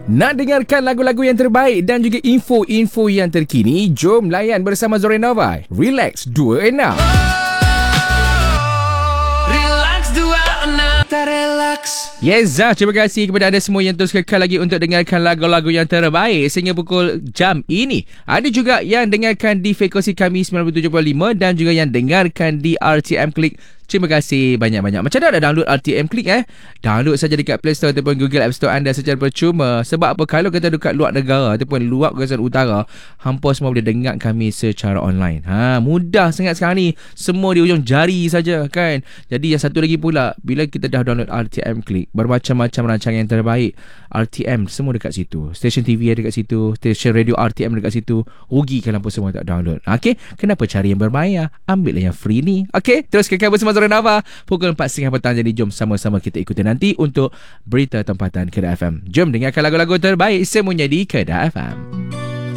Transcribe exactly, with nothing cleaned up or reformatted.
Nak dengarkan lagu-lagu yang terbaik dan juga info-info yang terkini? Jom layan bersama Zorenova. Relax dua enam. Relax dua enam. Relax. Yes, Zah, terima kasih kepada anda semua yang terus kekal lagi untuk dengarkan lagu-lagu yang terbaik sehingga pukul jam ini. Ada juga yang dengarkan di frekuensi kami sembilan puluh tujuh perpuluhan lima dan juga yang dengarkan di R T M Click. Terima kasih banyak-banyak. Macam mana nak download R T M Click eh? Download saja dekat Play Store ataupun Google App Store anda secara percuma. Sebab apa? Kalau kita dekat luar negara ataupun luar kawasan utara, hampa semua boleh dengar kami secara online. Ha, mudah sangat sekarang ni. Semua di ujung jari saja kan. Jadi yang satu lagi pula, bila kita dah download R T M Click, bermacam-macam rancangan yang terbaik R T M semua dekat situ. Stesen T V ada dekat situ, stesen radio R T M dekat situ. Rugi kalau hampa semua tak download. Okey, kenapa cari yang berbayar? Ambillah yang free ni. Okey, terus kekal bersama Zorenova pukul empat tiga puluh petang. Jadi jom sama-sama kita ikuti nanti untuk berita tempatan Kedah F M. Jom dengarkan lagu-lagu terbaik semuanya di Kedah F M.